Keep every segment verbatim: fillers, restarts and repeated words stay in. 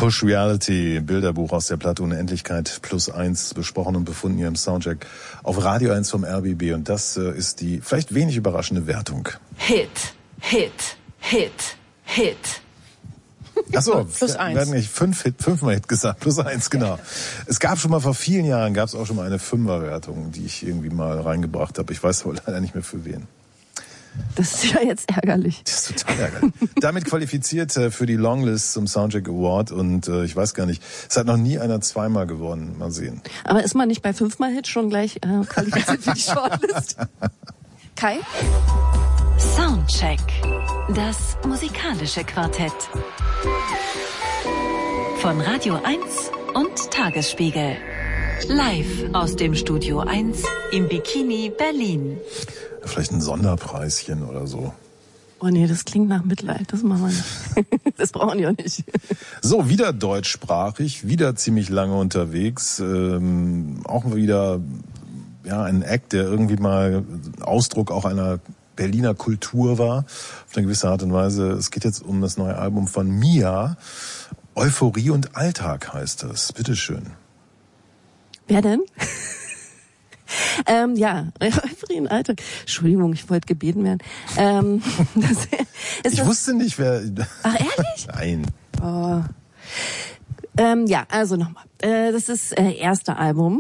Push Reality, Bilderbuch aus der Platte Unendlichkeit plus eins, besprochen und befunden hier im Soundcheck auf Radio eins vom R B B. Und das äh, ist die vielleicht wenig überraschende Wertung. Hit, Hit, Hit, Hit. Achso, plus eins. Wir hatten nicht fünf Hit, fünfmal Hit gesagt, plus eins, genau. Es gab schon mal vor vielen Jahren, gab es auch schon mal eine Fünferwertung, die ich irgendwie mal reingebracht habe. Ich weiß aber leider nicht mehr für wen. Das ist ja jetzt ärgerlich. Das ist total ärgerlich. Damit qualifiziert äh, für die Longlist zum Soundcheck Award und äh, ich weiß gar nicht, es hat noch nie einer zweimal gewonnen. Mal sehen. Aber ist man nicht bei fünfmal Hit schon gleich äh, qualifiziert für die Shortlist? Kai? Soundcheck. Das musikalische Quartett. Von Radio eins und Tagesspiegel. Live aus dem Studio eins im Bikini Berlin. Vielleicht ein Sonderpreischen oder so. Oh nee, das klingt nach Mitleid. Das machen wir nicht. Das brauchen die auch nicht. So, wieder deutschsprachig, wieder ziemlich lange unterwegs. Ähm, auch wieder ja ein Act, der irgendwie mal Ausdruck auch einer Berliner Kultur war. Auf eine gewisse Art und Weise. Es geht jetzt um das neue Album von Mia. Euphorie und Alltag heißt das. Bitteschön. Wer denn? ähm, ja, Euphorie und Alltag. Entschuldigung, ich wollte gebeten werden. Ähm, das, ist ich das, wusste nicht, wer... Ach, ehrlich? Nein. Oh. Ähm, ja, also nochmal. Äh, das ist äh, erste Album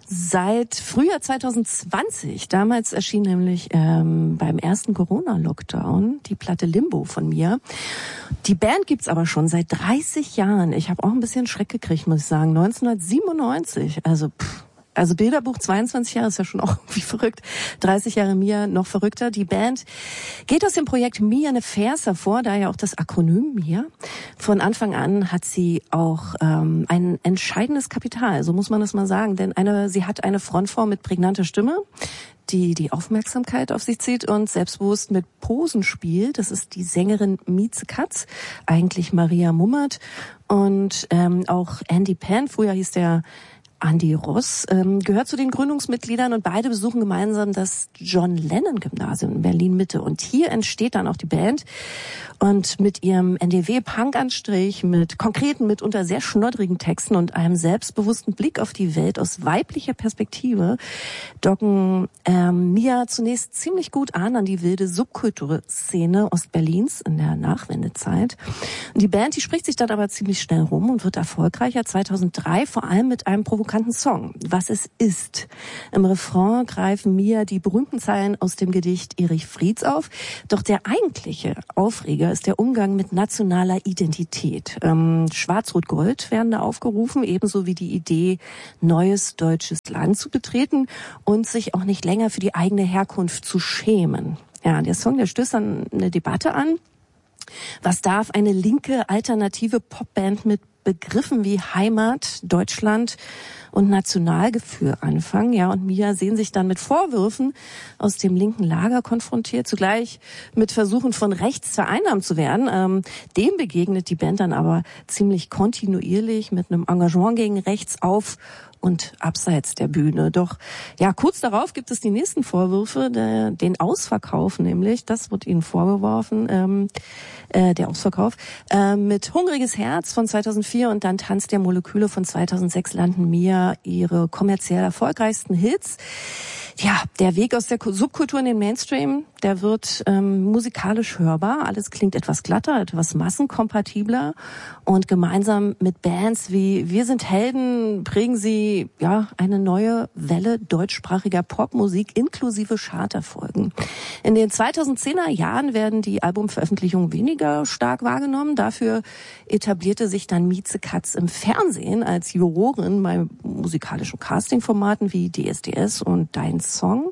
seit Frühjahr zwanzig zwanzig. Damals erschien nämlich ähm, beim ersten Corona-Lockdown die Platte Limbo von mir. Die Band gibt's aber schon seit dreißig Jahren. Ich habe auch ein bisschen Schreck gekriegt, muss ich sagen. neunzehnhundertsiebenundneunzig. Also pff. Also Bilderbuch zweiundzwanzig Jahre ist ja schon auch irgendwie verrückt. dreißig Jahre Mia, noch verrückter. Die Band geht aus dem Projekt Mia Affairs hervor, daher auch das Akronym Mia. Von Anfang an hat sie auch ähm, ein entscheidendes Kapital, so muss man das mal sagen. Denn eine, sie hat eine Frontfrau mit prägnanter Stimme, die die Aufmerksamkeit auf sich zieht und selbstbewusst mit Posen spielt. Das ist die Sängerin Mieze Katz, eigentlich Maria Mummert. Und ähm, auch Andy Penn, früher hieß der Andy Ross, ähm, gehört zu den Gründungsmitgliedern und beide besuchen gemeinsam das John-Lennon-Gymnasium in Berlin-Mitte. Und hier entsteht dann auch die Band. Und mit ihrem N D W-Punk-Anstrich, mit konkreten, mitunter sehr schnoddrigen Texten und einem selbstbewussten Blick auf die Welt aus weiblicher Perspektive docken ähm, Mia zunächst ziemlich gut an an die wilde Subkulturszene Ostberlins in der Nachwendezeit. Und die Band, die spricht sich dann aber ziemlich schnell rum und wird erfolgreicher zweitausenddrei, vor allem mit einem provokanten Song, Was es ist. Im Refrain greifen Mia die berühmten Zeilen aus dem Gedicht Erich Frieds auf. Doch der eigentliche Aufreger ist der Umgang mit nationaler Identität. Ähm, Schwarz-Rot-Gold werden da aufgerufen, ebenso wie die Idee, neues deutsches Land zu betreten und sich auch nicht länger für die eigene Herkunft zu schämen. Ja, der Song, der stößt dann eine Debatte an. Was darf eine linke, alternative Popband mit Begriffen wie Heimat, Deutschland und Nationalgefühl anfangen? Ja, und Mia sehen sich dann mit Vorwürfen aus dem linken Lager konfrontiert, zugleich mit Versuchen von rechts vereinnahmt zu werden. Ähm, dem begegnet die Band dann aber ziemlich kontinuierlich mit einem Engagement gegen rechts auf und abseits der Bühne. Doch ja, kurz darauf gibt es die nächsten Vorwürfe, der, den Ausverkauf nämlich, das wird ihnen vorgeworfen, ähm, äh, der Ausverkauf. Äh, mit Hungriges Herz von zweitausendvier und dann Tanz der Moleküle von zweitausendsechs landen Mia ihre kommerziell erfolgreichsten Hits. Ja, der Weg aus der Subkultur in den Mainstream, der wird ähm, musikalisch hörbar. Alles klingt etwas glatter, etwas massenkompatibler. Und gemeinsam mit Bands wie Wir sind Helden prägen sie ja eine neue Welle deutschsprachiger Popmusik inklusive Charterfolgen. In den zweitausendzehner Jahren werden die Albumveröffentlichungen weniger stark wahrgenommen. Dafür etablierte sich dann Mieze Katz im Fernsehen als Jurorin bei musikalischen Castingformaten wie D S D S und Dein Song.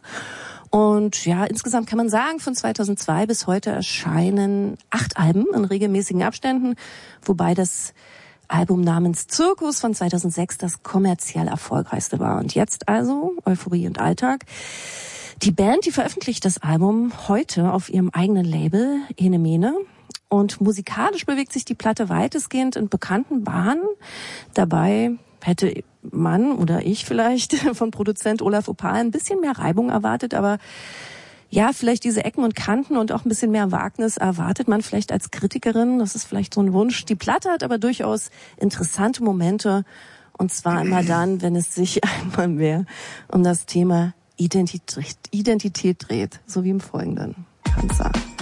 Und ja, insgesamt kann man sagen, von zweitausendzwei bis heute erscheinen acht Alben in regelmäßigen Abständen, wobei das Album namens Zirkus von zweitausendsechs das kommerziell erfolgreichste war. Und jetzt also Euphorie und Alltag. Die Band, die veröffentlicht das Album heute auf ihrem eigenen Label Ene Mene. Und musikalisch bewegt sich die Platte weitestgehend in bekannten Bahnen. Dabei hätte man oder ich vielleicht von Produzent Olaf Opal ein bisschen mehr Reibung erwartet, aber ja, vielleicht diese Ecken und Kanten und auch ein bisschen mehr Wagnis erwartet man vielleicht als Kritikerin. Das ist vielleicht so ein Wunsch. Die Platte hat aber durchaus interessante Momente. Und zwar immer dann, wenn es sich einmal mehr um das Thema Identität, Identität dreht. So wie im Folgenden. Panzer.